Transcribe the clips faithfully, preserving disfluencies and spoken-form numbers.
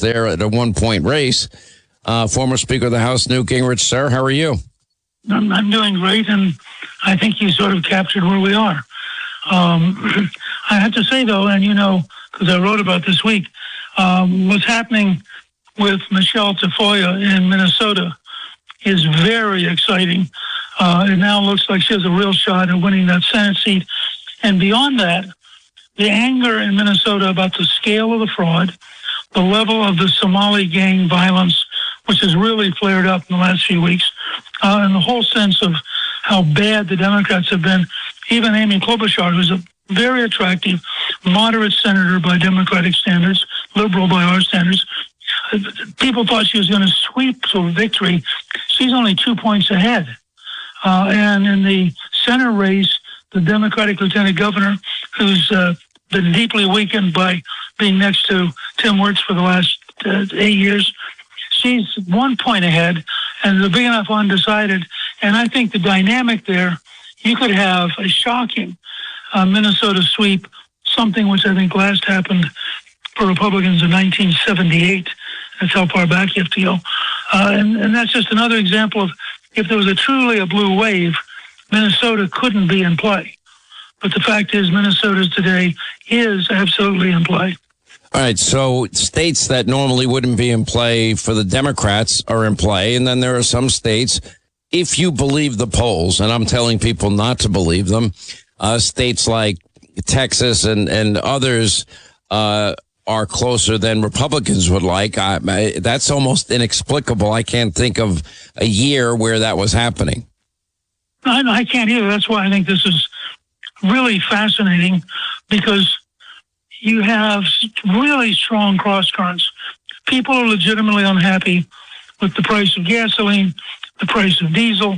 there at a one-point race. Uh, former Speaker of the House, Newt Gingrich. Sir, how are you? I'm, I'm doing great, and I think you sort of captured where we are. Um, I have to say, though, and you know, because I wrote about this week, um, what's happening with Michelle Tafoya in Minnesota is very exciting. Uh, it now looks like she has a real shot at winning that Senate seat. And beyond that, the anger in Minnesota about the scale of the fraud, the level of the Somali gang violence, which has really flared up in the last few weeks, uh, and the whole sense of how bad the Democrats have been. Even Amy Klobuchar, who's a very attractive, moderate senator by Democratic standards, liberal by our standards, people thought she was going to sweep to victory. She's only two points ahead. Uh, and in the Senate race, the Democratic lieutenant governor, who's uh, been deeply weakened by being next to Tim Wirtz for the last uh, eight years, she's one point ahead, and they're big enough undecided. And I think the dynamic there, you could have a shocking uh, Minnesota sweep, something which I think last happened for Republicans in nineteen seventy-eight. That's how far back you have to go. Uh, and, and that's just another example of, if there was a truly a blue wave, Minnesota couldn't be in play. But the fact is, Minnesota today is absolutely in play. All right, so states that normally wouldn't be in play for the Democrats are in play, and then there are some states, if you believe the polls, and I'm telling people not to believe them, uh, states like Texas and, and others uh, are closer than Republicans would like. I, I, that's almost inexplicable. I can't think of a year where that was happening. I, I can't either. That's why I think this is really fascinating, because you have really strong cross currents. People are legitimately unhappy with the price of gasoline, the price of diesel.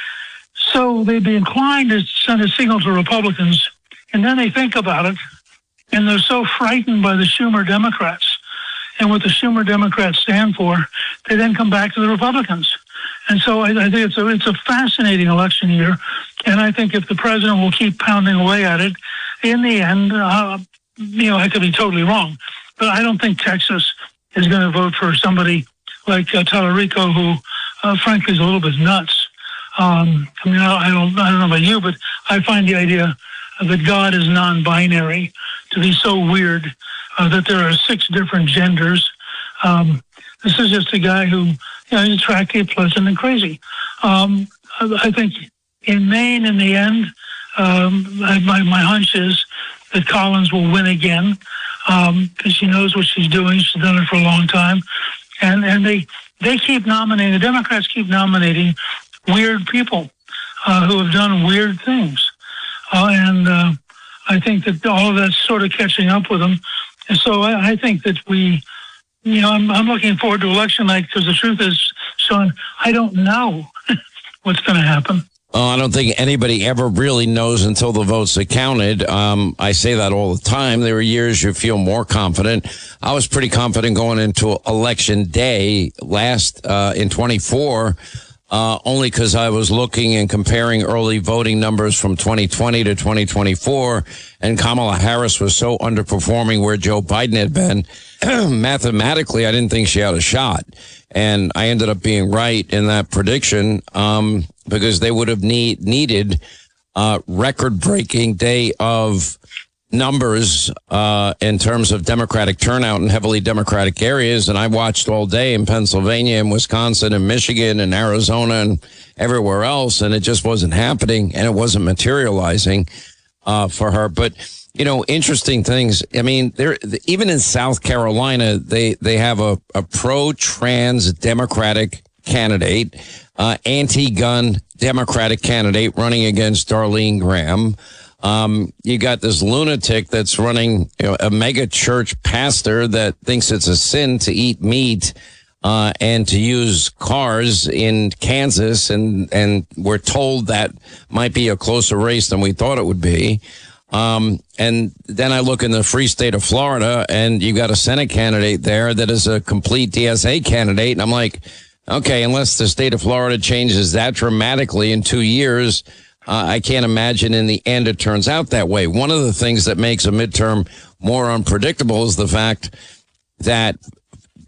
So they'd be inclined to send a signal to Republicans, and then they think about it, and they're so frightened by the Schumer Democrats and what the Schumer Democrats stand for, they then come back to the Republicans. And so I, I think it's a, it's a fascinating election year, and I think if the president will keep pounding away at it, in the end, uh, you know, I could be totally wrong, but I don't think Texas is going to vote for somebody like uh, Tallarico, who, uh, frankly, is a little bit nuts. Um, I mean, I don't, I don't know about you, but I find the idea that God is non-binary to be so weird, uh, that there are six different genders. Um, this is just a guy who, you know, is attractive, pleasant, and crazy. Um, I, I think in Maine, in the end, um, I, my, my hunch is that Collins will win again, because um, she knows what she's doing. She's done it for a long time. And and they they keep nominating, the Democrats keep nominating weird people uh, who have done weird things. Uh, and uh, I think that all of that's sort of catching up with them. And so I, I think that we, you know, I'm, I'm looking forward to election night, because the truth is, Sean, I don't know what's going to happen. Oh, I don't think anybody ever really knows until the votes are counted. Um, I say that all the time. There are years you feel more confident. I was pretty confident going into election day last uh, in twenty-four, uh, only because I was looking and comparing early voting numbers from twenty twenty to twenty twenty-four, and Kamala Harris was so underperforming where Joe Biden had been. Mathematically, I didn't think she had a shot. And I ended up being right in that prediction, um, because they would have need, needed a record-breaking day of numbers uh, in terms of Democratic turnout in heavily Democratic areas. And I watched all day in Pennsylvania and Wisconsin and Michigan and Arizona and everywhere else, and it just wasn't happening, and it wasn't materializing uh, for her. But you know, interesting things. I mean, there, even in South Carolina, they, they have a, a pro-trans Democratic candidate, uh, anti-gun Democratic candidate running against Darlene Graham. Um, you got this lunatic that's running, you know, a mega church pastor that thinks it's a sin to eat meat, uh, and to use cars in Kansas. And, and we're told that might be a closer race than we thought it would be. Um, and then I look in the free state of Florida, and you got a Senate candidate there that is a complete D S A candidate. And I'm like, okay, unless the state of Florida changes that dramatically in two years, uh, I can't imagine in the end it turns out that way. One of the things that makes a midterm more unpredictable is the fact that